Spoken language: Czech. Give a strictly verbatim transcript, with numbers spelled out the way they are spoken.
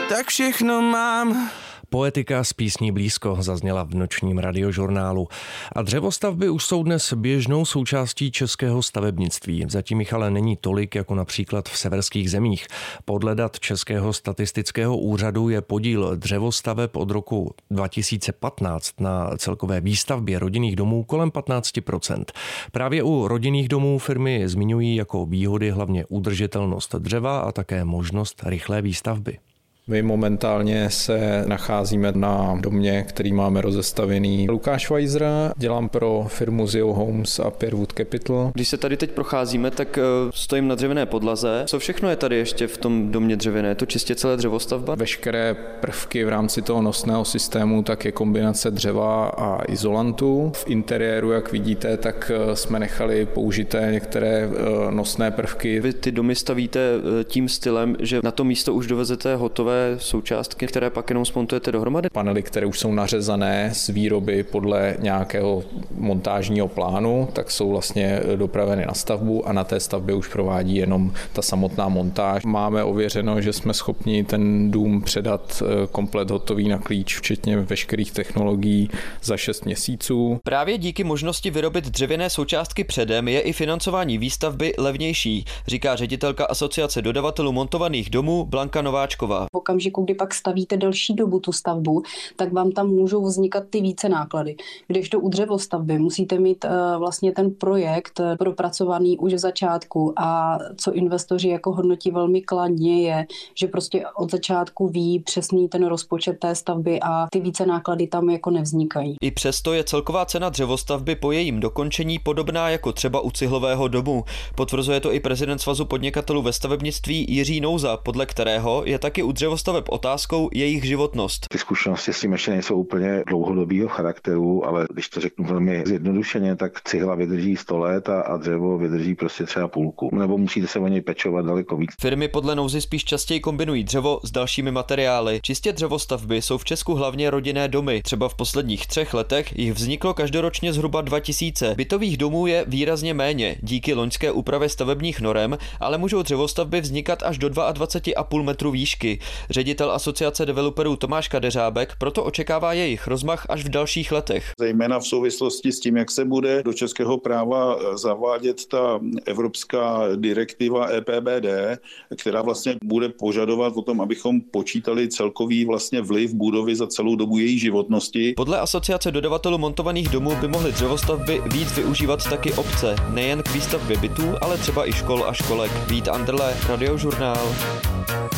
tak všechno mám. Poetika z písní Blízko zazněla v nočním radiožurnálu. A dřevostavby už jsou dnes běžnou součástí českého stavebnictví. Zatím jich ale není tolik jako například v severských zemích. Podle dat Českého statistického úřadu je podíl dřevostaveb od roku dva tisíce patnáct na celkové výstavbě rodinných domů kolem patnáct procent. Právě u rodinných domů firmy zmiňují jako výhody hlavně udržitelnost dřeva a také možnost rychlé výstavby. My momentálně se nacházíme na domě, který máme rozestavěný Lukáš Weiser. Dělám pro firmu Zio Homes a Pierwood Capital. Když se tady teď procházíme, tak stojím na dřevěné podlaze. Co všechno je tady ještě v tom domě dřevěné? Je to čistě celé dřevostavba? Veškeré prvky v rámci toho nosného systému tak je kombinace dřeva a izolantu. V interiéru, jak vidíte, tak jsme nechali použité některé nosné prvky. Vy ty domy stavíte tím stylem, že na to místo už dovezete hotové součástky, které pak jenom smontujete dohromady? Panely, které už jsou nařezané z výroby podle nějakého montážního plánu, tak jsou vlastně dopraveny na stavbu a na té stavbě už provádí jenom ta samotná montáž. Máme ověřeno, že jsme schopni ten dům předat komplet hotový na klíč, včetně veškerých technologií, za šest měsíců. Právě díky možnosti vyrobit dřevěné součástky předem je i financování výstavby levnější, říká ředitelka Asociace dodavatelů montovaných domů Blanka Nováčková. V okamžiku, kdy pak stavíte delší dobu tu stavbu, tak vám tam můžou vznikat ty více náklady. Kdežto u dřevostavby musíte mít uh, vlastně ten projekt propracovaný už v začátku a co investoři jako hodnotí velmi kladně je, že prostě od začátku ví přesný ten rozpočet té stavby a ty více náklady tam jako nevznikají. I přesto je celková cena dřevostavby po jejím dokončení podobná jako třeba u cihlového domu. Potvrzuje to i prezident Svazu podnikatelů ve stavebnictví Jiří Nouza, podle kterého je taky u dřevostaveb otázkou jejich životnost. Ty zkušenosti s tím ještě nejsou úplně dlouhodobého charakteru, ale když to řeknu velmi zjednodušeně, tak cihla vydrží sto let a, a dřevo vydrží prostě třeba půlku. Nebo musíte se o něj pečovat daleko víc. Firmy podle Nouzy spíš častěji kombinují dřevo s dalšími materiály. Čistě dřevostavby jsou v Česku hlavně rodinné domy. Třeba v posledních třech letech jich vzniklo každoročně zhruba dva tisíce. Bytových domů je výrazně méně. Díky loňské úpravě stavebních norem, ale můžou dřevostavby vznikat až do dvacet dva a půl metru výšky. Ředitel Asociace developerů Tomáš Kadeřábek proto očekává jejich rozmach až v dalších letech. Zejména v souvislosti s tím, jak se bude do českého práva zavádět ta evropská direktiva E P B D, která vlastně bude požadovat o tom, abychom počítali celkový vlastně vliv budovy za celou dobu její životnosti. Podle Asociace dodavatelů montovaných domů by mohly dřevostavby víc využívat taky obce, nejen k výstavbě bytů, ale třeba i škol a školek. Vít Anderle, Radiožurnál.